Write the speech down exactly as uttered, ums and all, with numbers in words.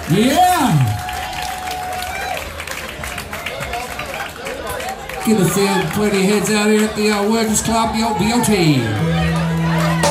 Yeah! Good to see plenty of heads out here at the uh, Workers Club, the old B O T.